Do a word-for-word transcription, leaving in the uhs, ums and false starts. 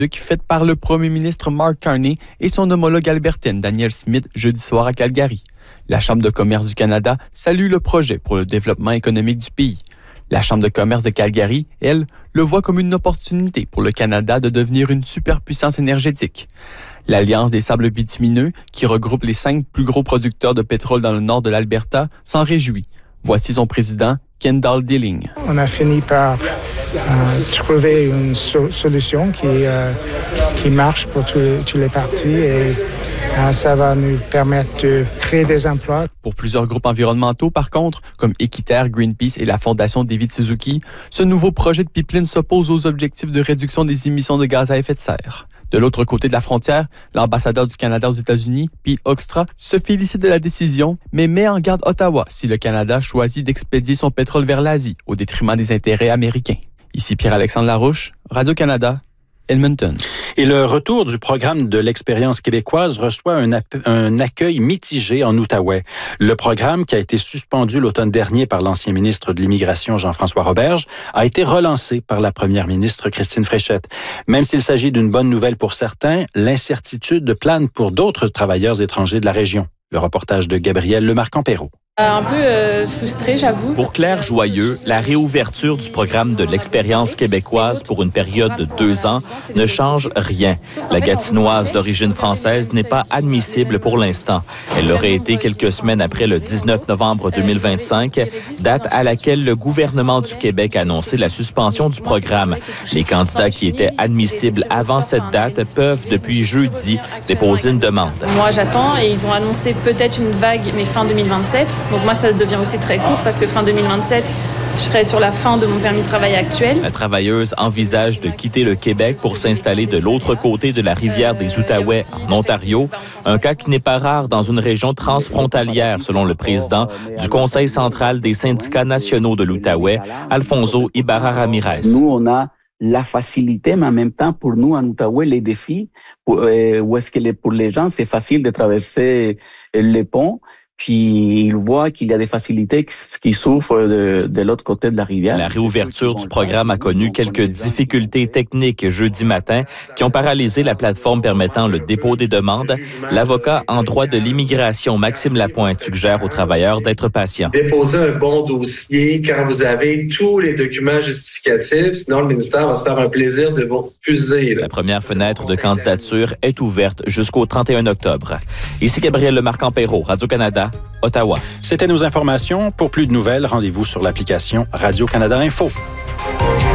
faite par le premier ministre Mark Carney et son homologue albertaine Danielle Smith jeudi soir à Calgary. La Chambre de commerce du Canada salue le projet pour le développement économique du pays. La Chambre de commerce de Calgary, elle, le voit comme une opportunité pour le Canada de devenir une superpuissance énergétique. L'Alliance des sables bitumineux, qui regroupe les cinq plus gros producteurs de pétrole dans le nord de l'Alberta, s'en réjouit. Voici son président, Kendall Dilling. On a fini par euh, trouver une so- solution qui, euh, qui marche pour tous les partis et euh, ça va nous permettre de créer des emplois. Pour plusieurs groupes environnementaux, par contre, comme Équiterre, Greenpeace et la Fondation David Suzuki, ce nouveau projet de pipeline s'oppose aux objectifs de réduction des émissions de gaz à effet de serre. De l'autre côté de la frontière, l'ambassadeur du Canada aux États-Unis, Pete Hoekstra, se félicite de la décision, mais met en garde Ottawa si le Canada choisit d'expédier son pétrole vers l'Asie au détriment des intérêts américains. Ici Pierre-Alexandre Larouche, Radio-Canada, Edmonton. Et le retour du programme de l'expérience québécoise reçoit un, ap- un accueil mitigé en Outaouais. Le programme, qui a été suspendu l'automne dernier par l'ancien ministre de l'Immigration Jean-François Roberge, a été relancé par la première ministre Christine Fréchette. Même s'il s'agit d'une bonne nouvelle pour certains, l'incertitude plane pour d'autres travailleurs étrangers de la région. Le reportage de Gabriel Lemarquand-Perrault. Un peu euh, frustrée, j'avoue. Pour Claire Joyeux, la réouverture du programme de l'expérience québécoise pour une période de deux ans ne change rien. La Gatinoise d'origine française n'est pas admissible pour l'instant. Elle l'aurait été quelques semaines après le dix-neuf novembre deux mille vingt-cinq, date à laquelle le gouvernement du Québec a annoncé la suspension du programme. Les candidats qui étaient admissibles avant cette date peuvent, depuis jeudi, déposer une demande. Moi, j'attends et ils ont annoncé peut-être une vague, mais fin deux mille vingt-sept. Donc moi, ça devient aussi très court parce que fin deux mille vingt-sept, je serai sur la fin de mon permis de travail actuel. La travailleuse envisage de quitter le Québec pour s'installer de l'autre côté de la rivière des Outaouais, en Ontario, un cas qui n'est pas rare dans une région transfrontalière, selon le président du Conseil central des syndicats nationaux de l'Outaouais, Alfonso Ibarra-Ramirez. Nous, on a la facilité, mais en même temps, pour nous, en Outaouais, les défis, pour, euh, où est-ce que les, pour les gens, c'est facile de traverser les ponts. Puis il voit qu'il y a des facilités qui souffrent de, de l'autre côté de la rivière. La réouverture du programme a connu quelques difficultés techniques jeudi matin qui ont paralysé la plateforme permettant le dépôt des demandes. L'avocat en droit de l'immigration, Maxime Lapointe, suggère aux travailleurs d'être patients. Déposez un bon dossier quand vous avez tous les documents justificatifs, sinon le ministère va se faire un plaisir de vous refuser. La première fenêtre de candidature est ouverte jusqu'au trente et un octobre. Ici Gabriel Lemarquand-Perrault, Radio-Canada, Ottawa. C'était nos informations. Pour plus de nouvelles, rendez-vous sur l'application Radio-Canada Info.